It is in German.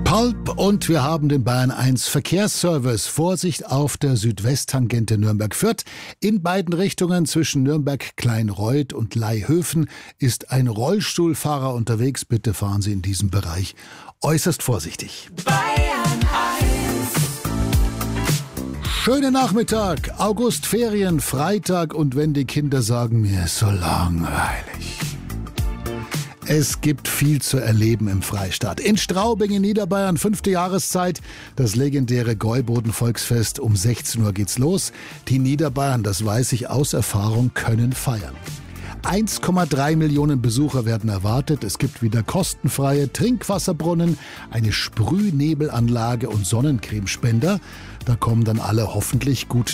Pulp und wir haben den Bayern 1 Verkehrsservice. Vorsicht auf der Südwesttangente Nürnberg-Fürth. In beiden Richtungen zwischen Nürnberg-Kleinreuth und Laihöfen ist ein Rollstuhlfahrer unterwegs. Bitte fahren Sie in diesem Bereich äußerst vorsichtig. Bayern 1. Schönen Nachmittag, Augustferien, Freitag und wenn die Kinder sagen, mir ist so langweilig. Es gibt viel zu erleben im Freistaat. In Straubing in Niederbayern, 5. Jahreszeit, das legendäre Gäuboden-Volksfest. Um 16 Uhr geht's los. Die Niederbayern, das weiß ich aus Erfahrung, können feiern. 1,3 Millionen Besucher werden erwartet. Es gibt wieder kostenfreie Trinkwasserbrunnen, eine Sprühnebelanlage und Sonnencremespender. Da kommen dann alle hoffentlich gut